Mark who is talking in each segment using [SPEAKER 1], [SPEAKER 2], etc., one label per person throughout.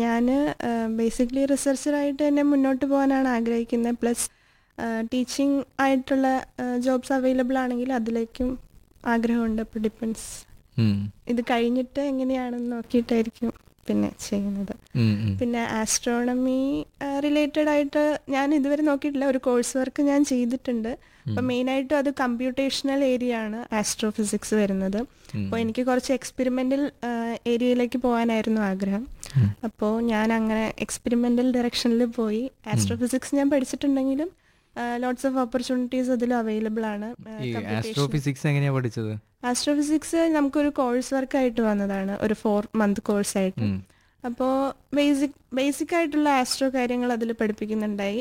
[SPEAKER 1] ഞാൻ ബേസിക്കലി റിസർച്ചറായിട്ട് തന്നെ മുന്നോട്ട് പോകാനാണ് ആഗ്രഹിക്കുന്നത്. പ്ലസ് ടീച്ചിങ് ആയിട്ടുള്ള ജോബ്സ് അവൈലബിൾ ആണെങ്കിൽ അതിലേക്കും ആഗ്രഹമുണ്ട്. അപ്പോൾ ഡിപ്പെൻസ്, ഇത് കഴിഞ്ഞിട്ട് എങ്ങനെയാണെന്ന് നോക്കിയിട്ടായിരിക്കും പിന്നെ ചെയ്യുന്നത്. പിന്നെ ആസ്ട്രോണമി റിലേറ്റഡ് ആയിട്ട് ഞാൻ ഇതുവരെ നോക്കിയിട്ടില്ല. ഒരു കോഴ്സ് വർക്ക് ഞാൻ ചെയ്തിട്ടുണ്ട്. അപ്പം മെയിനായിട്ടും അത് കമ്പ്യൂട്ടേഷണൽ ഏരിയ ആണ് ആസ്ട്രോഫിസിക്സ് വരുന്നത്. അപ്പോൾ എനിക്ക് കുറച്ച് എക്സ്പെരിമെൻ്റൽ ഏരിയയിലേക്ക് പോകാനായിരുന്നു ആഗ്രഹം. അപ്പോൾ ഞാൻ അങ്ങനെ എക്സ്പെരിമെൻ്റൽ ഡയറക്ഷനിൽ പോയി. ആസ്ട്രോഫിസിക്സ് ഞാൻ പഠിച്ചിട്ടുണ്ടെങ്കിലും ലോട്ട്സ് ഓഫ് ഓപ്പർച്യൂണിറ്റീസ് അതിൽ അവൈലബിൾ ആണ്.
[SPEAKER 2] ആസ്ട്രോഫിസിക്സ് എങ്ങനെയാണ് പഠിച്ചത്?
[SPEAKER 1] ആസ്ട്രോഫിസിക്സ് നമുക്കൊരു കോഴ്സ് വർക്കായിട്ട് വന്നതാണ്, ഒരു 4 month കോഴ്സായിട്ട്. അപ്പോൾ ബേസിക് ആയിട്ടുള്ള ആസ്ട്രോ കാര്യങ്ങൾ അതിൽ പഠിപ്പിക്കുന്നുണ്ടായി.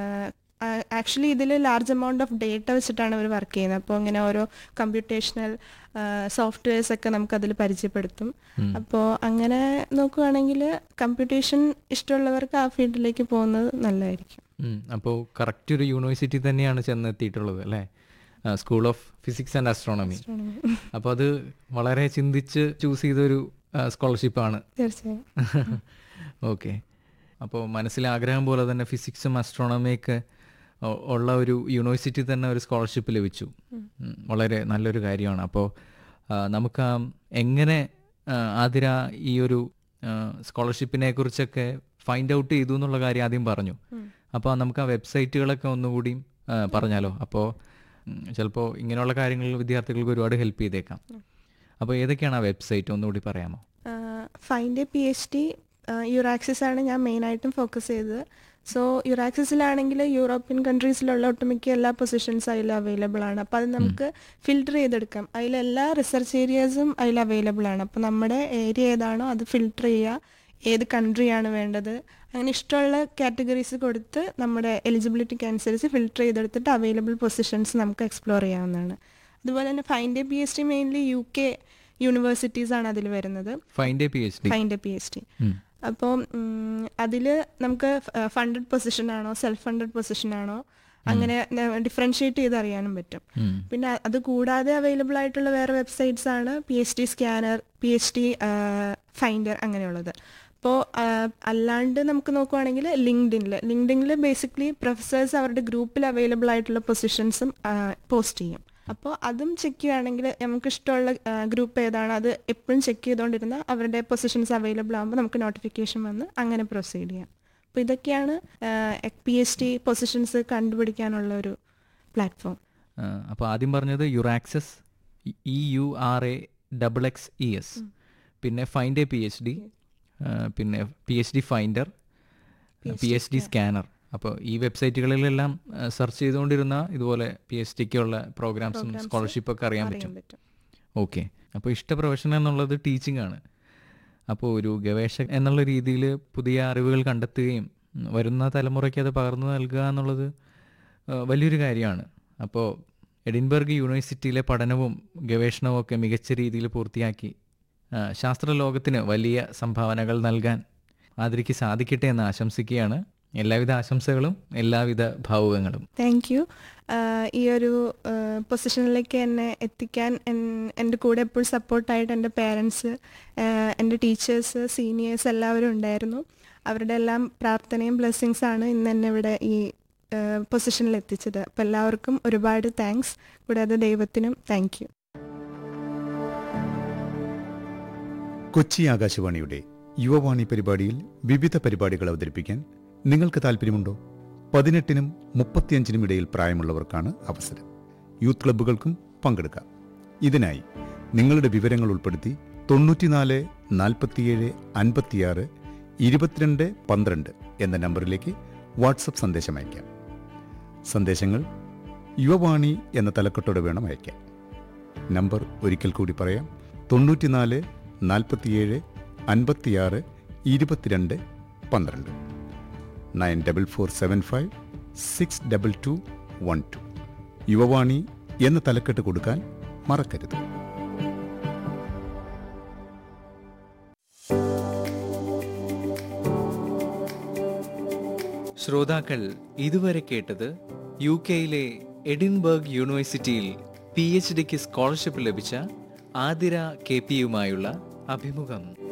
[SPEAKER 1] ആക്ച്വലി ഇതിൽ ലാർജ് എമൗണ്ട് ഓഫ് ഡേറ്റ വെച്ചിട്ടാണ് അവർ വർക്ക് ചെയ്യുന്നത്. അപ്പോൾ ഇങ്ങനെ ഓരോ കമ്പ്യൂട്ടേഷണൽ സോഫ്റ്റ്വെയർസ് ഒക്കെ നമുക്കതിൽ പരിചയപ്പെടുത്തും. അപ്പോൾ അങ്ങനെ നോക്കുകയാണെങ്കിൽ കമ്പ്യൂട്ടേഷൻ ഇഷ്ടമുള്ളവർക്ക് ആ ഫീൽഡിലേക്ക് പോകുന്നത് നല്ലതായിരിക്കും.
[SPEAKER 2] അപ്പോൾ കറക്റ്റ് ഒരു യൂണിവേഴ്സിറ്റി തന്നെയാണ് ചെന്നെത്തിയിട്ടുള്ളത് അല്ലേ? School of physics and astronomy. അപ്പോൾ അത് വളരെ ചിന്തിച്ച് ചൂസ് ചെയ്തൊരു സ്കോളർഷിപ്പാണ്.
[SPEAKER 1] തീർച്ചയായും.
[SPEAKER 2] ഓക്കെ. അപ്പോൾ മനസ്സിലെ ആഗ്രഹം പോലെ തന്നെ ഫിസിക്സും ആസ്ട്രോണമിയൊക്കെ ഉള്ള ഒരു യൂണിവേഴ്സിറ്റി തന്നെ ഒരു സ്കോളർഷിപ്പ് ലഭിച്ചു. വളരെ നല്ലൊരു കാര്യമാണ്. അപ്പോൾ നമുക്ക് എങ്ങനെ ആതിര ഈ ഒരു സ്കോളർഷിപ്പിനെ കുറിച്ചൊക്കെ ഫൈൻഡ് ഔട്ട് ചെയ്തു എന്നുള്ള കാര്യം ആദ്യം പറഞ്ഞു. അപ്പോൾ നമുക്ക് ആ വെബ്സൈറ്റുകളൊക്കെ ഒന്നുകൂടി പറഞ്ഞാലോ? അപ്പോൾ ചിലപ്പോൾ ഇങ്ങനെയുള്ള കാര്യങ്ങളിൽ വിദ്യാർത്ഥികൾക്ക് ഒരുപാട് ഹെൽപ്പ് ചെയ്തേക്കാം. അപ്പോൾ ഏതൊക്കെയാണ് ആ വെബ്സൈറ്റ് ഒന്നുകൂടി പറയാമോ?
[SPEAKER 1] ഫൈൻഡ് എ PhD യുറാക്സിസ് ആണ് ഞാൻ മെയിനായിട്ടും ഫോക്കസ് ചെയ്തത്. സോ യുറാക്സിസിലാണെങ്കിൽ യൂറോപ്യൻ കൺട്രീസിലുള്ള ഒട്ടുമിക്ക എല്ലാ പൊസിഷൻസ് അതിൽ അവൈലബിൾ ആണ്. അപ്പോൾ അത് നമുക്ക് ഫിൽട്ടർ ചെയ്തെടുക്കാം. അതിലെല്ലാ റിസർച്ച് ഏരിയാസും അതിൽ അവൈലബിൾ ആണ്. അപ്പോൾ നമ്മുടെ ഏരിയ ഏതാണോ അത് ഫിൽട്ടർ ചെയ്യുക, ഏത് കൺട്രിയാണ് വേണ്ടത്, അങ്ങനെ ഇഷ്ടമുള്ള കാറ്റഗറീസ് കൊടുത്ത് നമ്മുടെ എലിജിബിലിറ്റിക്ക് അനുസരിച്ച് ഫിൽട്ടർ ചെയ്തെടുത്തിട്ട് അവൈലബിൾ പൊസിഷൻസ് നമുക്ക് എക്സ്പ്ലോർ ചെയ്യാവുന്നതാണ്. അതുപോലെ തന്നെ find A PhD mainly UK universities ആണ് അതിൽ വരുന്നത്.
[SPEAKER 2] Find A PhD.
[SPEAKER 1] അപ്പോൾ അതിൽ നമുക്ക് ഫണ്ടഡ് പൊസിഷൻ ആണോ സെൽഫ് ഫണ്ടഡ് പൊസിഷൻ ആണോ അങ്ങനെ ഡിഫറൻഷിയേറ്റ് ചെയ്ത് അറിയാനും പറ്റും. പിന്നെ അത് കൂടാതെ അവൈലബിൾ ആയിട്ടുള്ള വേറെ വെബ്സൈറ്റ്സ് ആണ് PhD സ്കാനർ, PhD ഫൈൻഡർ അങ്ങനെയുള്ളത്. അപ്പോൾ അല്ലാണ്ട് നമുക്ക് നോക്കുവാണെങ്കിൽ ലിങ്ക്ഡിനിൽ ബേസിക്കലി പ്രൊഫസേഴ്സ് അവരുടെ ഗ്രൂപ്പിൽ അവൈലബിൾ ആയിട്ടുള്ള പൊസിഷൻസും പോസ്റ്റ് ചെയ്യും. അപ്പോൾ അതും ചെക്ക് ചെയ്യുകയാണെങ്കിൽ നമുക്ക് ഇഷ്ടമുള്ള ഗ്രൂപ്പ് ഏതാണ് അത് എപ്പോഴും ചെക്ക് ചെയ്തുകൊണ്ടിരുന്ന അവരുടെ പൊസിഷൻസ് അവൈലബിൾ ആകുമ്പോൾ നമുക്ക് നോട്ടിഫിക്കേഷൻ വന്ന് അങ്ങനെ പ്രൊസീഡ് ചെയ്യാം. അപ്പോൾ ഇതൊക്കെയാണ് PhD പൊസിഷൻസ് കണ്ടുപിടിക്കാനുള്ള ഒരു പ്ലാറ്റ്ഫോം.
[SPEAKER 2] അപ്പോൾ ആദ്യം പറഞ്ഞത് യുറാക്സസ്, EURAXXES, പിന്നെ ഫൈൻഡ് എ PhD, പിന്നെ PhD ഫൈൻഡർ, PhD സ്കാനർ. അപ്പോൾ ഈ വെബ്സൈറ്റുകളിലെല്ലാം സെർച്ച് ചെയ്തുകൊണ്ടിരുന്ന ഇതുപോലെ PhDക്കുള്ള പ്രോഗ്രാംസും സ്കോളർഷിപ്പൊക്കെ അറിയാൻ പറ്റും. ഓക്കെ. അപ്പോൾ ഇഷ്ട പ്രൊഫഷൻ എന്നുള്ളത് ടീച്ചിങ് ആണ്. അപ്പോൾ ഒരു ഗവേഷകൻ എന്നുള്ള രീതിയിൽ പുതിയ അറിവുകൾ കണ്ടെത്തുകയും വരുന്ന തലമുറയ്ക്ക് അത് പകർന്നു നൽകുക എന്നുള്ളത് വലിയൊരു കാര്യമാണ്. അപ്പോൾ എഡിൻബർഗ് യൂണിവേഴ്സിറ്റിയിലെ പഠനവും ഗവേഷണവും ഒക്കെ മികച്ച രീതിയിൽ പൂർത്തിയാക്കി ശാസ്ത്രലോകത്തിന് വലിയ സംഭാവനകൾ നൽകാൻ ആതിരയ്ക്ക് സാധിക്കട്ടെ എന്ന് ആശംസിക്കുകയാണ്. എല്ലാവിധ ആശംസകളും എല്ലാവിധ ഭാവുകങ്ങളും.
[SPEAKER 1] Thank you. ഈ ഒരു പൊസിഷനിലേക്ക് എന്നെ എത്തിക്കാൻ എൻ്റെ കൂടെ എപ്പോഴും സപ്പോർട്ടായിട്ട് എൻ്റെ പേരൻസ്, എൻ്റെ ടീച്ചേഴ്സ്, സീനിയേഴ്സ് എല്ലാവരും ഉണ്ടായിരുന്നു. അവരുടെ എല്ലാം പ്രാർത്ഥനയും ബ്ലെസ്സിങ്സാണ് ഇന്ന് എന്നെ ഇവിടെ ഈ പൊസിഷനിൽ എത്തിച്ചത്. അപ്പോൾ എല്ലാവർക്കും ഒരുപാട് താങ്ക്സ്. കൂടാതെ ദൈവത്തിനും താങ്ക് യു.
[SPEAKER 3] കൊച്ചി ആകാശവാണിയുടെ യുവവാണി പരിപാടിയിൽ വിവിധ പരിപാടികൾ അവതരിപ്പിക്കാൻ നിങ്ങൾക്ക് താല്പര്യമുണ്ടോ? 18-നും 35-നും ഇടയിൽ പ്രായമുള്ളവർക്കാണ് അവസരം. യൂത്ത് ക്ലബ്ബുകൾക്കും പങ്കെടുക്കാം. ഇതിനായി നിങ്ങളുടെ വിവരങ്ങൾ ഉൾപ്പെടുത്തി 94 47 56 22 12 എന്ന നമ്പറിലേക്ക് വാട്സപ്പ് സന്ദേശം അയക്കാം. സന്ദേശങ്ങൾ യുവവാണി എന്ന തലക്കെട്ടോടെ വേണം അയക്കാൻ. നമ്പർ ഒരിക്കൽ കൂടി പറയാം: 94 47 56 22 12 94475 62212. യുവവാണി എന്ന തലക്കെട്ട് കൊടുക്കാൻ മറക്കരുത്.
[SPEAKER 2] ശ്രോതാക്കൾ ഇതുവരെ കേട്ടത് UK-യിലെ എഡിൻബർഗ് യൂണിവേഴ്സിറ്റിയിൽ PhDക്ക് സ്കോളർഷിപ്പ് ലഭിച്ച ആതിര KP യുമായുള്ള അഭിമുഖം.